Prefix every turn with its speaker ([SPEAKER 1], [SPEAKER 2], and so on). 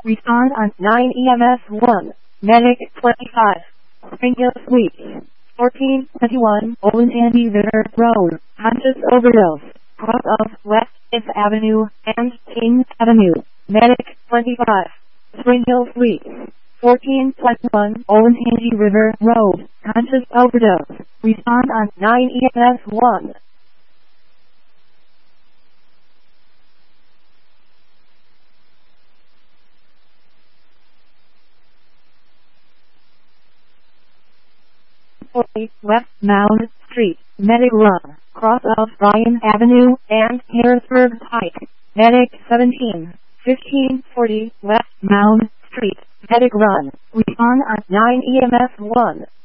[SPEAKER 1] Respond on 9 EMS 1. Medic 25. Springhill Suites. 1421 Olentangy River Road. Conscious overdose. Cross of West 5th Avenue and King Avenue. Medic 25. Springhill Suites. 1421 Olentangy River Road. Conscious overdose. Respond on 9 EMS 1. West Mound Street, Medic Run, cross of Bryan Avenue and Harrisburg Pike. Medic 17, 1540 West Mound Street, Medic Run. Respond on 9 EMS 1.